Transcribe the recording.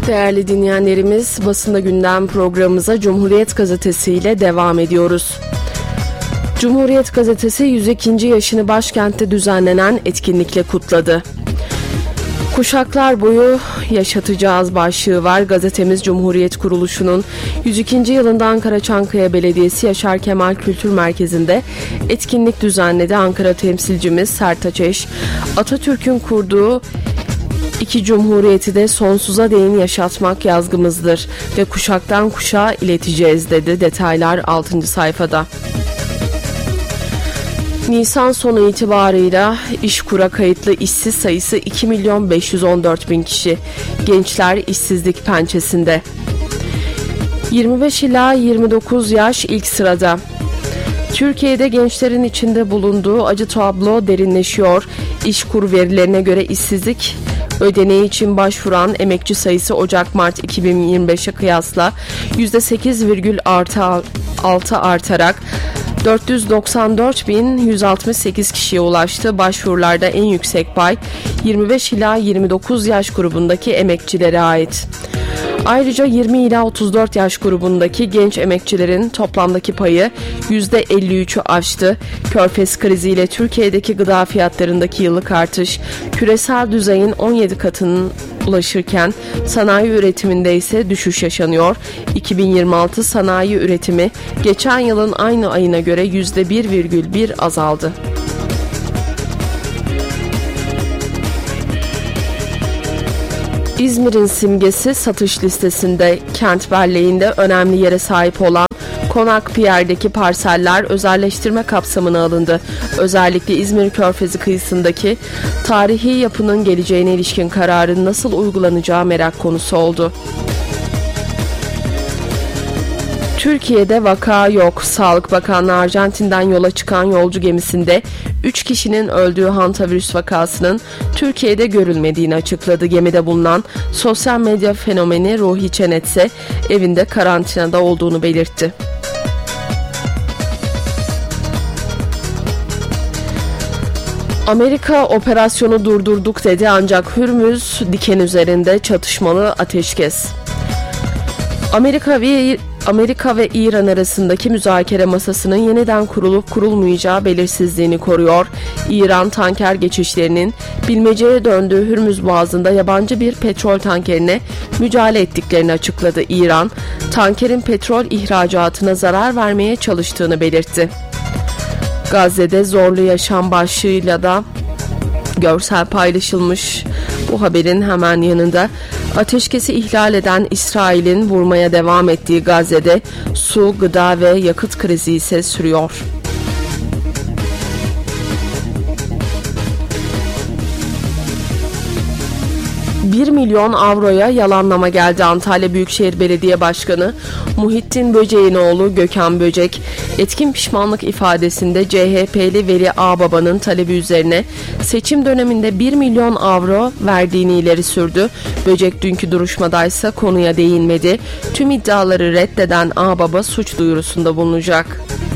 Değerli dinleyenlerimiz, Basında Gündem programımıza Cumhuriyet Gazetesi ile devam ediyoruz. Cumhuriyet Gazetesi 102. yaşını başkentte düzenlenen etkinlikle kutladı. Kuşaklar boyu yaşatacağız başlığı var. Gazetemiz Cumhuriyet Kuruluşu'nun 102. yılında Ankara Çankaya Belediyesi Yaşar Kemal Kültür Merkezi'nde etkinlik düzenledi. Ankara temsilcimiz Sertaç Eş, Atatürk'ün kurduğu İki cumhuriyeti de sonsuza değin yaşatmak yazgımızdır ve kuşaktan kuşağa ileteceğiz dedi. Detaylar 6. sayfada. Nisan sonu itibarıyla İşkur'a kayıtlı işsiz sayısı 2.514.000 kişi. Gençler işsizlik pençesinde. 25 ila 29 yaş ilk sırada. Türkiye'de gençlerin içinde bulunduğu acı tablo derinleşiyor. İşkur verilerine göre işsizlik ödeneği için başvuran emekçi sayısı Ocak-Mart 2025'e kıyasla %8,6 artarak 494.168 kişiye ulaştı. Başvurularda en yüksek pay 25 ila 29 yaş grubundaki emekçilere ait. Ayrıca 20 ila 34 yaş grubundaki genç emekçilerin toplamdaki payı %53'ü aştı. Körfez kriziyle Türkiye'deki gıda fiyatlarındaki yıllık artış küresel düzeyin 17 katının ulaşırken sanayi üretiminde ise düşüş yaşanıyor. 2026 sanayi üretimi geçen yılın aynı ayına göre %1,1 azaldı. İzmir'in simgesi satış listesinde. Kent belleğinde önemli yere sahip olan Konak Pierre'deki parseller özelleştirme kapsamına alındı. Özellikle İzmir Körfezi kıyısındaki tarihi yapının geleceğine ilişkin kararın nasıl uygulanacağı merak konusu oldu. Türkiye'de vaka yok. Sağlık Bakanlığı Arjantin'den yola çıkan yolcu gemisinde 3 kişinin öldüğü hantavirüs vakasının Türkiye'de görülmediğini açıkladı. Gemide bulunan sosyal medya fenomeni Ruhi Çenet ise evinde karantinada olduğunu belirtti. Amerika operasyonu durdurduk dedi ancak Hürmüz diken üzerinde çatışmalı ateşkes. Amerika ve İran arasındaki müzakere masasının yeniden kurulup kurulmayacağı belirsizliğini koruyor. İran tanker geçişlerinin bilmeceye döndüğü Hürmüz Boğazı'nda yabancı bir petrol tankerine müdahale ettiklerini açıkladı. İran, tankerin petrol ihracatına zarar vermeye çalıştığını belirtti. Gazze'de zorlu yaşam başlığıyla da görsel paylaşılmış. Bu haberin hemen yanında ateşkesi ihlal eden İsrail'in vurmaya devam ettiği Gazze'de su, gıda ve yakıt krizi ise sürüyor. $1 milyon yalanlama geldi. Antalya Büyükşehir Belediye Başkanı Muhittin Böcek'in oğlu Gökhan Böcek, etkin pişmanlık ifadesinde CHP'li Veli Ağbaba'nın talebi üzerine seçim döneminde $1 milyon verdiğini ileri sürdü. Böcek dünkü duruşmadaysa konuya değinmedi. Tüm iddiaları reddeden Ağbaba suç duyurusunda bulunacak.